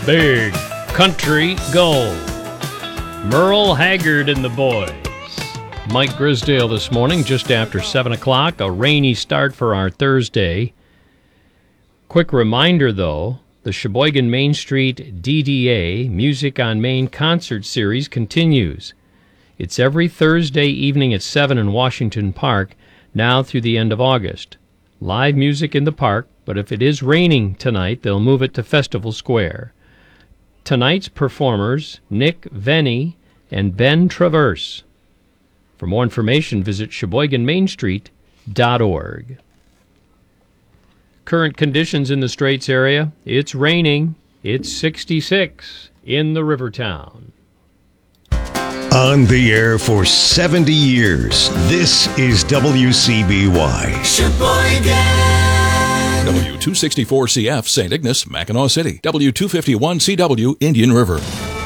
Big Country Gold. Merle Haggard and the boys. Mike Grisdale this morning, just after 7 o'clock. A rainy start for our Thursday. Quick reminder, though, the Sheboygan Main Street DDA Music on Main concert series continues. It's every Thursday evening at 7 in Washington Park, now through the end of August. Live music in the park, but if it is raining tonight, they'll move it to Festival Square. Tonight's performers, Nick Venny and Ben Traverse. For more information, visit SheboyganMainStreet.org. Current conditions in the Straits area. It's raining. It's 66 in the Rivertown. On the air for 70 years, this is WCBY. Sheboygan. W264CF, St. Ignace, Mackinac City. W251CW, Indian River.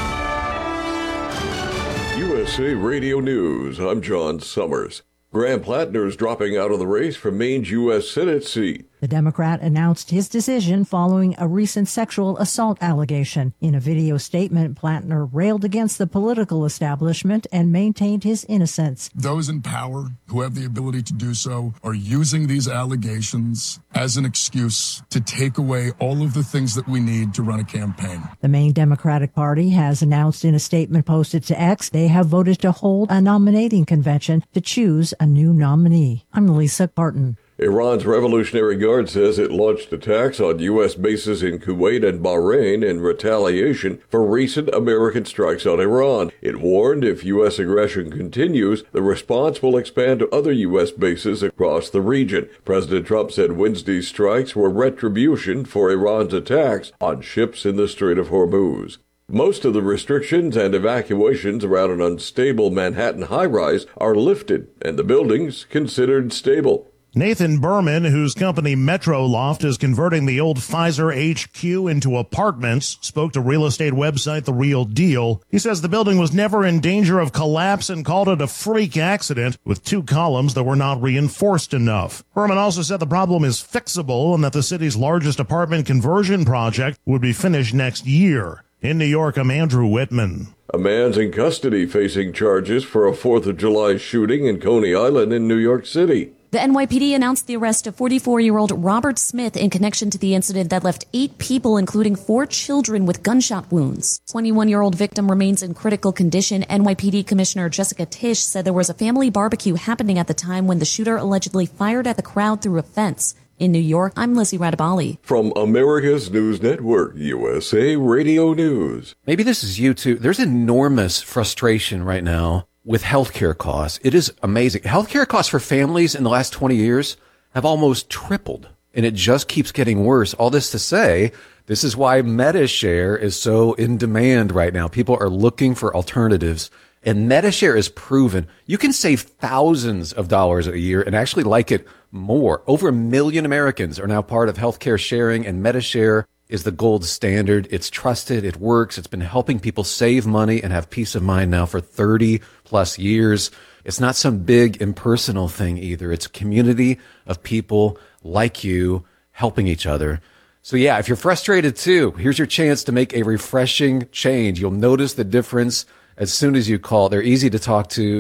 USA Radio News, I'm John Summers. Graham Plattner is dropping out of the race for Maine's U.S. Senate seat. The Democrat announced his decision following a recent sexual assault allegation. In a video statement, Plattner railed against the political establishment and maintained his innocence. Those in power who have the ability to do so are using these allegations as an excuse to take away all of the things that we need to run a campaign. The Maine Democratic Party has announced in a statement posted to X they have voted to hold a nominating convention to choose a new nominee. I'm Lisa Barton. Iran's Revolutionary Guard says it launched attacks on U.S. bases in Kuwait and Bahrain in retaliation for recent American strikes on Iran. It warned if U.S. aggression continues, the response will expand to other U.S. bases across the region. President Trump said Wednesday's strikes were retribution for Iran's attacks on ships in the Strait of Hormuz. Most of the restrictions and evacuations around an unstable Manhattan high-rise are lifted, and the buildings considered stable. Nathan Berman, whose company Metro Loft is converting the old Pfizer HQ into apartments, spoke to real estate website The Real Deal. He says the building was never in danger of collapse and called it a freak accident with 2 columns that were not reinforced enough. Berman also said the problem is fixable and that the city's largest apartment conversion project would be finished next year. In New York, I'm Andrew Whitman. A man's in custody facing charges for a 4th of July shooting in Coney Island in New York City. The NYPD announced the arrest of 44-year-old Robert Smith in connection to the incident that left 8 people, including 4 children, with gunshot wounds. 21-year-old victim remains in critical condition. NYPD Commissioner Jessica Tisch said there was a family barbecue happening at the time when the shooter allegedly fired at the crowd through a fence. In New York, I'm Lizzie Radabali. From America's News Network, USA Radio News. Maybe this is you too. There's enormous frustration right now with healthcare costs. It is amazing. Healthcare costs for families in the last 20 years have almost tripled, and it just keeps getting worse. All this to say, this is why Medi-Share is so in demand right now. People are looking for alternatives, and Medi-Share is proven. You can save thousands of dollars a year and actually like it more. Over 1 million Americans are now part of healthcare sharing, and Medi-Share is the gold standard. It's trusted. It works. It's been helping people save money and have peace of mind now for 30 plus years. It's not some big impersonal thing either. It's a community of people like you helping each other. So yeah, if you're frustrated too, here's your chance to make a refreshing change. You'll notice the difference as soon as you call. They're easy to talk to.